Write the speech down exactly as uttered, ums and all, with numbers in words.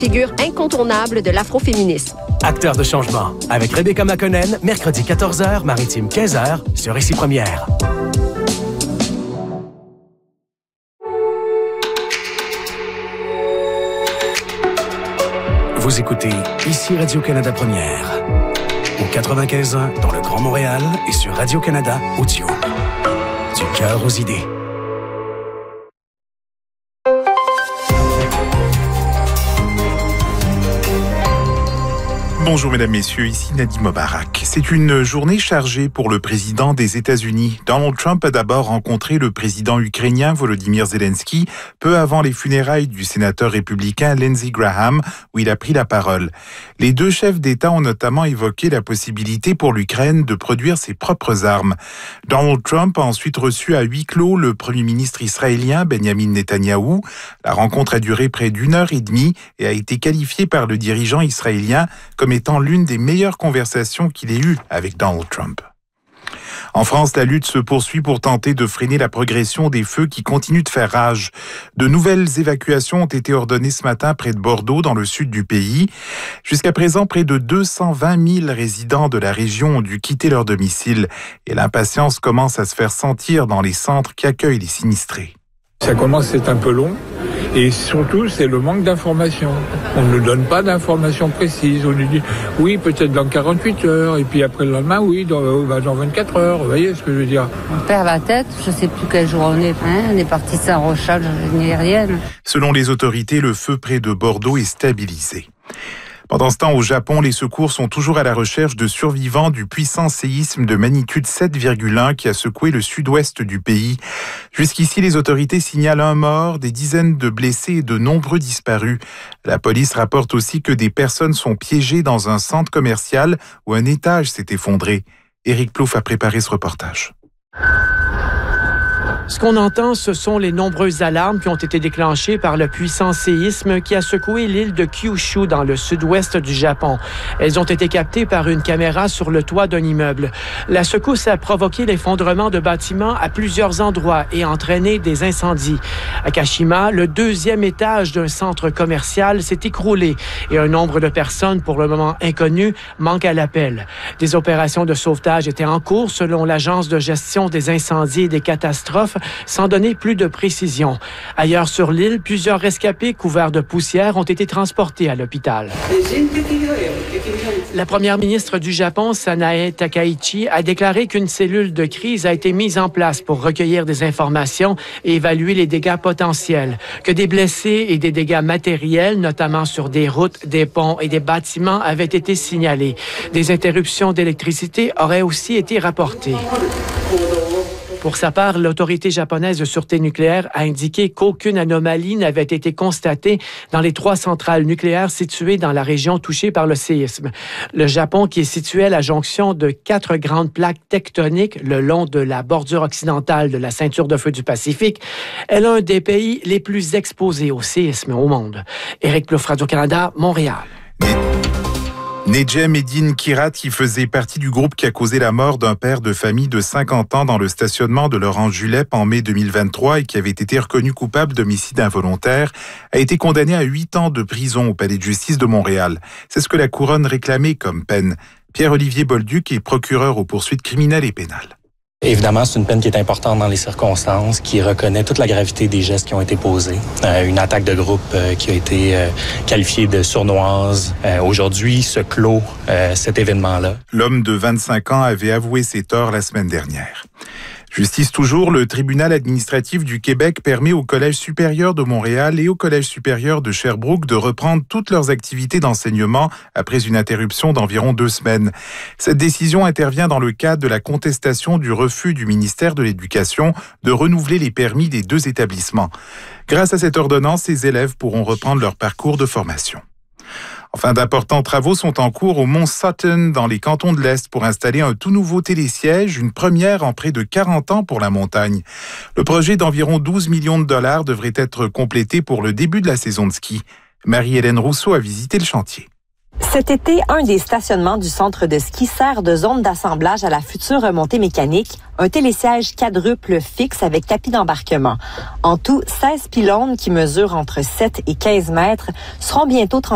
Figure incontournable de l'afroféminisme. Acteur de changement, avec Rebecca McConnell, mercredi quatorze heures, Maritime quinze heures, sur Ici Première. Vous écoutez Ici Radio-Canada Première, au quatre-vingt-quinze ans dans le Grand Montréal et sur Radio-Canada Audio. Du cœur aux idées. Bonjour mesdames, messieurs, ici Nadim Mobarak. C'est une journée chargée pour le président des États-Unis. Donald Trump a d'abord rencontré le président ukrainien Volodymyr Zelensky peu avant les funérailles du sénateur républicain Lindsey Graham, où il a pris la parole. Les deux chefs d'État ont notamment évoqué la possibilité pour l'Ukraine de produire ses propres armes. Donald Trump a ensuite reçu à huis clos le premier ministre israélien Benjamin Netanyahou. La rencontre a duré près d'une heure et demie et a été qualifiée par le dirigeant israélien comme étant l'une des meilleures conversations qu'il ait eues avec Donald Trump. En France, la lutte se poursuit pour tenter de freiner la progression des feux qui continuent de faire rage. De nouvelles évacuations ont été ordonnées ce matin près de Bordeaux, dans le sud du pays. Jusqu'à présent, près de deux cent vingt mille résidents de la région ont dû quitter leur domicile. Et l'impatience commence à se faire sentir dans les centres qui accueillent les sinistrés. Ça commence à être un peu long. Et surtout, c'est le manque d'informations. On ne nous donne pas d'informations précises. On nous dit, oui, peut-être dans quarante-huit heures, et puis après le lendemain, oui, dans, dans vingt-quatre heures. Vous voyez ce que je veux dire? On perd la tête, je ne sais plus quel jour on est. Hein, on est parti de Saint-Rochal, aérienne. Selon les autorités, le feu près de Bordeaux est stabilisé. Pendant ce temps, au Japon, les secours sont toujours à la recherche de survivants du puissant séisme de magnitude sept virgule un qui a secoué le sud-ouest du pays. Jusqu'ici, les autorités signalent un mort, des dizaines de blessés et de nombreux disparus. La police rapporte aussi que des personnes sont piégées dans un centre commercial où un étage s'est effondré. Éric Plouffe a préparé ce reportage. Ce qu'on entend, ce sont les nombreuses alarmes qui ont été déclenchées par le puissant séisme qui a secoué l'île de Kyushu dans le sud-ouest du Japon. Elles ont été captées par une caméra sur le toit d'un immeuble. La secousse a provoqué l'effondrement de bâtiments à plusieurs endroits et entraîné des incendies. À Kashima, le deuxième étage d'un centre commercial s'est écroulé et un nombre de personnes, pour le moment inconnues, manque à l'appel. Des opérations de sauvetage étaient en cours selon l'Agence de gestion des incendies et des catastrophes, sans donner plus de précision. Ailleurs sur l'île, plusieurs rescapés couverts de poussière ont été transportés à l'hôpital. La première ministre du Japon, Sanae Takaichi, a déclaré qu'une cellule de crise a été mise en place pour recueillir des informations et évaluer les dégâts potentiels, que des blessés et des dégâts matériels, notamment sur des routes, des ponts et des bâtiments, avaient été signalés. Des interruptions d'électricité auraient aussi été rapportées. Pour sa part, l'autorité japonaise de sûreté nucléaire a indiqué qu'aucune anomalie n'avait été constatée dans les trois centrales nucléaires situées dans la région touchée par le séisme. Le Japon, qui est situé à la jonction de quatre grandes plaques tectoniques le long de la bordure occidentale de la ceinture de feu du Pacifique, est l'un des pays les plus exposés au séisme au monde. Éric Plouffe, Radio-Canada, Montréal. Nedjem Eddine Kirat, qui faisait partie du groupe qui a causé la mort d'un père de famille de cinquante ans dans le stationnement de Laurent Julep en mai deux mille vingt-trois et qui avait été reconnu coupable d'homicide involontaire, a été condamné à huit ans de prison au Palais de justice de Montréal. C'est ce que la couronne réclamait comme peine. Pierre-Olivier Bolduc est procureur aux poursuites criminelles et pénales. Évidemment, c'est une peine qui est importante dans les circonstances, qui reconnaît toute la gravité des gestes qui ont été posés. Euh, une attaque de groupe euh, qui a été euh, qualifiée de sournoise. Euh, aujourd'hui, se clôt euh, cet événement-là. L'homme de vingt-cinq ans avait avoué ses torts la semaine dernière. Justice toujours, le tribunal administratif du Québec permet au Collège supérieur de Montréal et au Collège supérieur de Sherbrooke de reprendre toutes leurs activités d'enseignement après une interruption d'environ deux semaines. Cette décision intervient dans le cadre de la contestation du refus du ministère de l'Éducation de renouveler les permis des deux établissements. Grâce à cette ordonnance, ces élèves pourront reprendre leur parcours de formation. Enfin, d'importants travaux sont en cours au Mont Sutton, dans les cantons de l'Est, pour installer un tout nouveau télésiège, une première en près de quarante ans pour la montagne. Le projet d'environ douze millions de dollars devrait être complété pour le début de la saison de ski. Marie-Hélène Rousseau a visité le chantier. Cet été, un des stationnements du centre de ski sert de zone d'assemblage à la future remontée mécanique, un télésiège quadruple fixe avec tapis d'embarquement. En tout, seize pylônes qui mesurent entre sept et quinze mètres seront bientôt transformés